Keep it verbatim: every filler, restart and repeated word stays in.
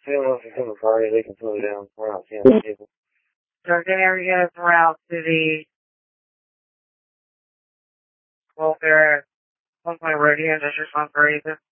Tell them if you're coming Friday, they can put it down. We're not seeing the vehicle. So there we go, route to the Wolf area, one point road here, just response for Ethan.